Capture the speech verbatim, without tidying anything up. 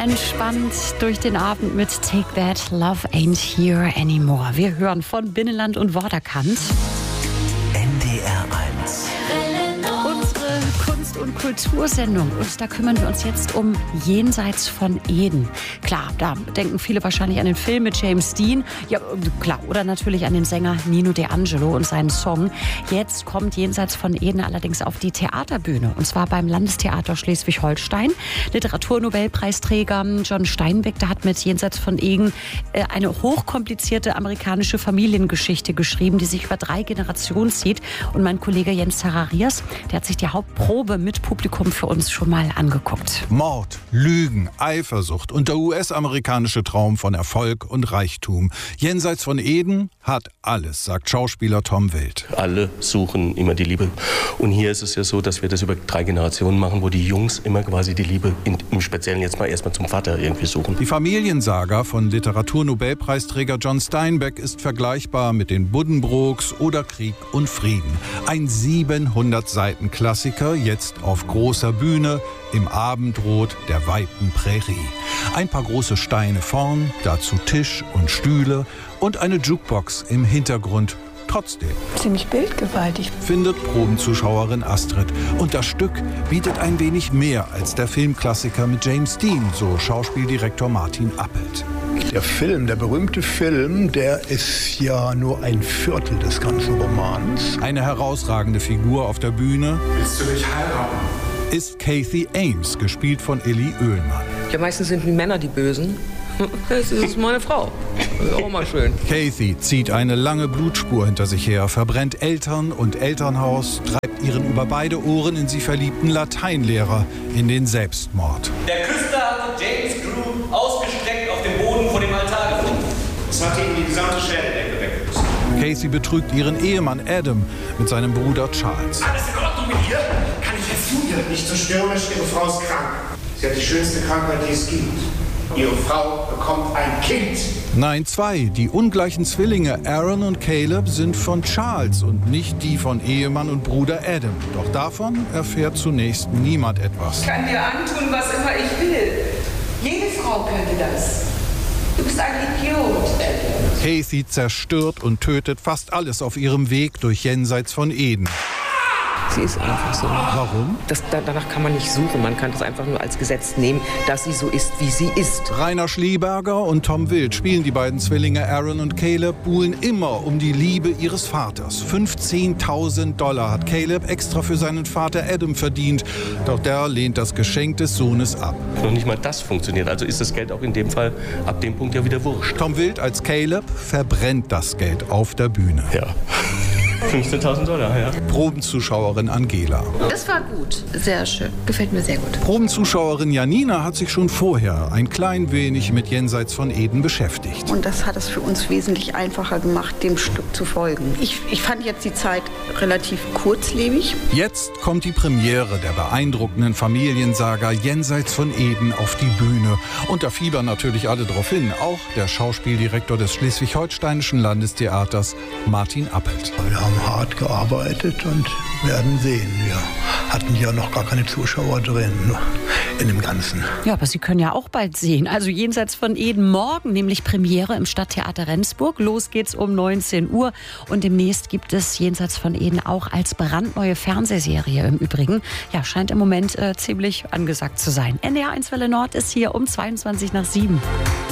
Entspannt durch den Abend mit Take That, Love Ain't Here Anymore. Wir hören von Binnenland und Worterkant. N D R eins. Unsere Kunst- und Kultursendung. Und da kümmern wir uns jetzt um Jenseits von Eden. Klar, da denken viele wahrscheinlich an den Film mit James Dean. Ja, klar. Oder natürlich an den Sänger Nino D'Angelo und seinen Song. Jetzt kommt Jenseits von Eden allerdings auf die Theaterbühne. Und zwar beim Landestheater Schleswig-Holstein. Literaturnobelpreisträger John Steinbeck, der hat mit Jenseits von Eden eine hochkomplizierte amerikanische Familiengeschichte geschrieben, die sich über drei Generationen zieht. Und mein Kollege Jens Zacharias, der hat sich die Hauptprobe mit Publikum für uns schon mal angeguckt. Mord, Lügen, Eifersucht und der U S-amerikanische Traum von Erfolg und Reichtum. Jenseits von Eden hat alles, sagt Schauspieler Tom Wild. Alle suchen immer die Liebe. Und hier ist es ja so, dass wir das über drei Generationen machen, wo die Jungs immer quasi die Liebe in, im Speziellen jetzt mal erstmal zum Vater irgendwie suchen. Die Familiensaga von Literaturnobelpreisträger John Steinbeck ist vergleichbar mit den Buddenbrooks oder Krieg und Frieden. Ein siebenhundert Seiten Klassiker, jetzt auf großer Bühne im Abendrot der weiten Prärie. Ein paar große Steine vorn, dazu Tisch und Stühle und eine Jukebox im Hintergrund. Trotzdem ziemlich bildgewaltig, findet Probenzuschauerin Astrid. Und das Stück bietet ein wenig mehr als der Filmklassiker mit James Dean, so Schauspieldirektor Martin Appelt. Der Film, der berühmte Film, der ist ja nur ein Viertel des ganzen Romans. Eine herausragende Figur auf der Bühne. Willst du mich heiraten? Ist Kathy Ames, gespielt von Illy Oehlmann. Ja, meistens sind die Männer die Bösen. Das ist meine Frau. Das ist auch mal schön. Kathy zieht eine lange Blutspur hinter sich her, verbrennt Eltern und Elternhaus, treibt ihren über beide Ohren in sie verliebten Lateinlehrer in den Selbstmord. Der Küster hatte James Crew ausgestreckt auf dem Boden vor dem Altar gefunden. Es hat ihm die gesamte Schädeldecke weggerissen. Kathy betrügt ihren Ehemann Adam mit seinem Bruder Charles. Alles in Ordnung mit ihr? Kann ich jetzt tun? Nicht so stürmisch, Ihre Frau ist krank. Sie hat die schönste Krankheit, die es gibt. Ihre Frau bekommt ein Kind. Nein, zwei. Die ungleichen Zwillinge Aaron und Caleb sind von Charles und nicht die von Ehemann und Bruder Adam. Doch davon erfährt zunächst niemand etwas. Ich kann dir antun, was immer ich will. Jede Frau könnte das. Du bist ein Idiot, Adam. Kathy zerstört und tötet fast alles auf ihrem Weg durch Jenseits von Eden. Sie ist einfach so. Warum? Das, da, danach kann man nicht suchen. Man kann das einfach nur als Gesetz nehmen, dass sie so ist, wie sie ist. Rainer Schlieberger und Tom Wild spielen die beiden Zwillinge Aaron und Caleb, buhlen immer um die Liebe ihres Vaters. fünfzehntausend Dollar hat Caleb extra für seinen Vater Adam verdient. Doch der lehnt das Geschenk des Sohnes ab. Noch nicht mal das funktioniert. Also ist das Geld auch in dem Fall ab dem Punkt ja wieder wurscht. Tom Wild als Caleb verbrennt das Geld auf der Bühne. Ja. fünfzehntausend Dollar, ja. Probenzuschauerin Angela. Das war gut. Sehr schön. Gefällt mir sehr gut. Probenzuschauerin Janina hat sich schon vorher ein klein wenig mit Jenseits von Eden beschäftigt. Und das hat es für uns wesentlich einfacher gemacht, dem Stück zu folgen. Ich, ich fand jetzt die Zeit relativ kurzlebig. Jetzt kommt die Premiere der beeindruckenden Familiensaga Jenseits von Eden auf die Bühne. Und da fiebern natürlich alle drauf hin. Auch der Schauspieldirektor des Schleswig-Holsteinischen Landestheaters, Martin Appelt. Wir haben hart gearbeitet und werden sehen. Wir hatten ja noch gar keine Zuschauer drin in dem Ganzen. Ja, aber Sie können ja auch bald sehen. Also Jenseits von Eden morgen, nämlich Premiere im Stadttheater Rendsburg. Los geht's um neunzehn Uhr. Und demnächst gibt es Jenseits von Eden auch als brandneue Fernsehserie im Übrigen. Ja, scheint im Moment äh, ziemlich angesagt zu sein. N D R eins Welle Nord ist hier um zweiundzwanzig nach sieben.